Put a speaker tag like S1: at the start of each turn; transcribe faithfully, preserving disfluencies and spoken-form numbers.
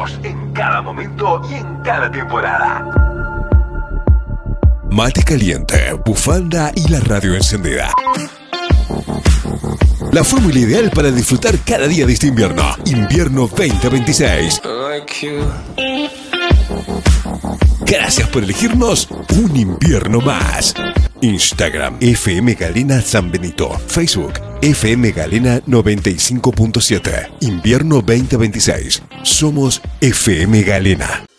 S1: vos en cada momento y en cada temporada. Mate caliente, bufanda y la radio encendida. La fórmula ideal para disfrutar cada día de este invierno. Invierno veinte veintiséis. Gracias por elegirnos un invierno más. Instagram F M Galena San Benito. Facebook F M Galena noventa y cinco punto siete. Invierno veinte veintiséis. Somos F M Galena.